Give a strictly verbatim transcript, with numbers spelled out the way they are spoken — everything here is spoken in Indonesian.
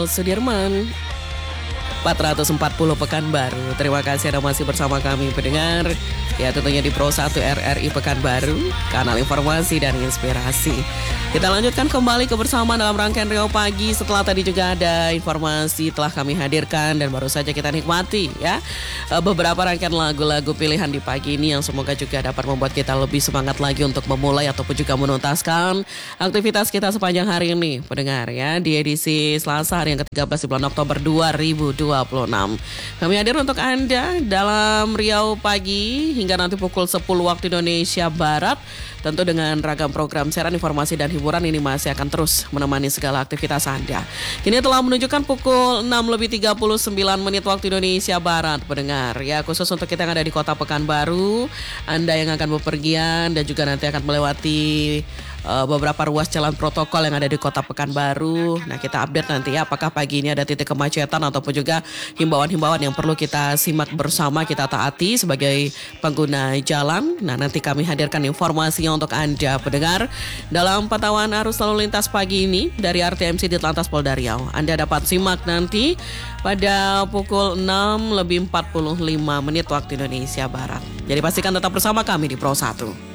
Jenderal Sudirman empat ratus empat puluh Pekanbaru. Terima kasih Anda masih bersama kami pendengar. Ya tentunya di Pro satu R R I Pekanbaru, kanal informasi dan inspirasi. Kita lanjutkan kembali kebersamaan dalam rangkaian Riau Pagi. Setelah tadi juga ada informasi telah kami hadirkan dan baru saja kita nikmati ya beberapa rangkaian lagu-lagu pilihan di pagi ini yang semoga juga dapat membuat kita lebih semangat lagi untuk memulai ataupun juga menuntaskan aktivitas kita sepanjang hari ini pendengar ya di edisi Selasa hari yang ke tiga belas di bulan Oktober dua ribu dua puluh enam. Kami hadir untuk Anda dalam Riau Pagi hingga nanti pukul sepuluh waktu Indonesia Barat. Tentu dengan ragam program siaran informasi dan hiburan ini masih akan terus menemani segala aktivitas Anda. Kini telah menunjukkan pukul enam lebih tiga puluh sembilan menit waktu Indonesia Barat pendengar. Ya khusus untuk kita yang ada di kota Pekanbaru, Anda yang akan bepergian dan juga nanti akan melewati uh, beberapa ruas jalan protokol yang ada di kota Pekanbaru. Nah kita update nanti ya apakah pagi ini ada titik kemacetan ataupun juga himbauan-himbauan yang perlu kita simak bersama, kita taati sebagai pengguna jalan. Nah nanti kami hadirkan informasinya untuk Anda pendengar dalam pantauan arus lalu lintas pagi ini dari R T M C Ditlantas Polda Riau. Anda dapat simak nanti pada pukul enam lebih empat puluh lima menit waktu Indonesia Barat. Jadi pastikan tetap bersama kami di Pro satu.